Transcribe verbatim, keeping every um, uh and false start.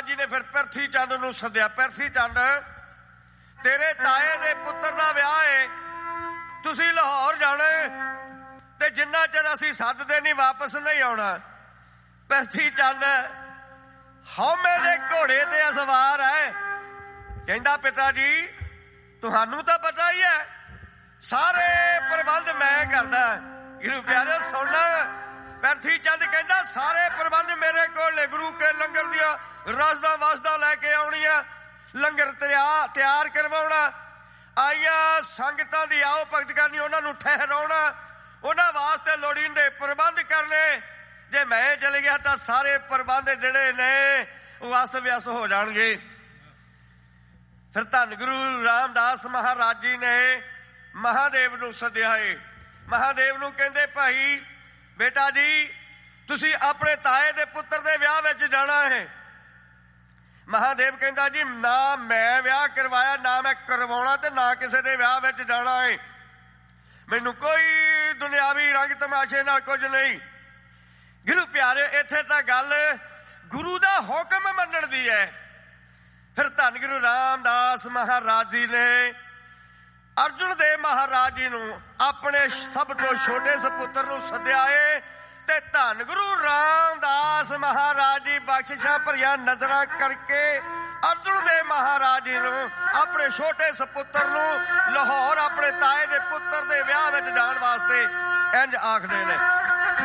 ਜੀ ਨੇ ਫਿਰ ਪਿਰਥੀ ਚੰਦ ਨੂੰ ਸੱਦਿਆ। ਪਿਰਥੀ ਚੰਦ, ਤੇਰੇ ਤਾਏ ਦੇ ਪੁੱਤਰ ਦਾ ਵਿਆਹ ਏ, ਤੁਸੀਂ ਲਾਹੌਰ ਜਾਣਾ ਤੇ ਜਿੰਨਾ ਚਿਰ ਅਸੀਂ ਸੱਦਦੇ ਨਹੀਂ ਵਾਪਸ ਨਹੀਂ ਆਉਣਾ। ਪਿਰਥੀ ਚੰਦ ਹਉਮੈ ਦੇ ਘੋੜੇ ਤੇ ਅਸਵਾਰ ਹੈ। ਕਹਿੰਦਾ ਪਿਤਾ ਜੀ ਤੁਹਾਨੂੰ ਤਾਂ ਪਤਾ ਹੀ ਹੈ ਸਾਰੇ ਪ੍ਰਬੰਧ ਮੈਂ ਕਰਦਾ। ਗੁਰੂ ਪਿਆਰੇ ਸੁਣ, ਪਿਰਥੀ ਚੰਦ ਕਹਿੰਦਾ ਸਾਰੇ ਪ੍ਰਬੰਧ ਮੇਰੇ ਕੋਲ ਨੇ। ਗੁਰੂ ਕੇ ਲੰਗਰ ਦੀਆਂ ਰਸਦਾਂ ਵਸਦਾਂ ਲੈ ਕੇ ਆਉਣੀਆਂ, ਲੰਗਰ ਤਿਆਰ ਤਿਆਰ ਕਰਵਾਉਣਾ, ਆਈਆਂ ਸੰਗਤਾਂ ਦੀ ਆਓ ਭਗਤ ਕਰਨੀ, ਉਹਨਾਂ ਨੂੰ ਠਹਿਰਾਉਣਾ, ਉਹਨਾਂ ਵਾਸਤੇ ਲੋੜੀਂਦੇ ਪ੍ਰਬੰਧ ਕਰਨੇ। ਜੇ ਮੈਂ ਚਲੇ ਗਿਆ ਤਾਂ ਸਾਰੇ ਪ੍ਰਬੰਧ ਜਿਹੜੇ ਨੇ ਉਹ ਅਸਤ ਵਿਅਸਤ ਹੋ ਜਾਣਗੇ। ਫਿਰ ਧੰਨ ਗੁਰੂ ਰਾਮਦਾਸ ਮਹਾਰਾਜ ਜੀ ਨੇ ਮਹਾਦੇਵ ਨੂੰ ਸੱਦਿਆ ਏ। ਮਹਾਦੇਵ ਨੂੰ ਕਹਿੰਦੇ ਭਾਈ ਬੇਟਾ ਜੀ ਤੁਸੀਂ ਆਪਣੇ ਤਾਏ ਦੇ ਪੁੱਤਰ ਦੇ ਵਿਆਹ ਵਿੱਚ ਜਾਣਾ ਹੈ। ਮਹਾਦੇਵ ਕਹਿੰਦਾ ਜੀ ਨਾ ਮੈਂ ਵਿਆਹ ਕਰਵਾਇਆ, ਨਾ ਮੈਂ ਕਰਵਾਉਣਾ, ਤੇ ਨਾ ਕਿਸੇ ਦੇ ਵਿਆਹ ਵਿੱਚ ਜਾਣਾ ਹੈ। ਮੈਨੂੰ ਕੋਈ ਦੁਨਿਆਵੀ ਰੰਗ ਤਮਾਸ਼ੇ ਨਾਲ ਕੁਝ ਨਹੀਂ। ਗੁਰੂ ਪਿਆਰੇ ਇੱਥੇ ਤਾਂ ਗੱਲ ਗੁਰੂ ਦਾ ਹੁਕਮ ਮੰਨਣ ਦੀ ਹੈ। ਫਿਰ ਧੰਨ ਗੁਰੂ ਰਾਮਦਾਸ ਮਹਾਰਾਜ ਜੀ ਨੇ ਅਰਜੁਨ ਦੇਵ ਮਹਾਰਾਜ ਜੀ ਨੂੰ ਆਪਣੇ ਸਭ ਤੋਂ ਛੋਟੇ ਸਪੁੱਤਰ ਨੂੰ ਸੱਦਿਆ ਏ ਤੇ ਧੰਨ ਗੁਰੂ ਰਾਮਦਾਸ ਮਹਾਰਾਜ ਜੀ ਬਖਸ਼ਿਸ਼ਾਂ ਭਰੀਆਂ ਨਜ਼ਰਾਂ ਕਰਕੇ ਅਰਜੁਨ ਦੇਵ ਮਹਾਰਾਜ ਜੀ ਨੂੰ ਆਪਣੇ ਛੋਟੇ ਸਪੁੱਤਰ ਨੂੰ ਲਾਹੌਰ ਆਪਣੇ ਤਾਏ ਦੇ ਪੁੱਤਰ ਦੇ ਵਿਆਹ ਵਿੱਚ ਜਾਣ ਵਾਸਤੇ ਇੰਝ ਆਖਦੇ ਨੇ।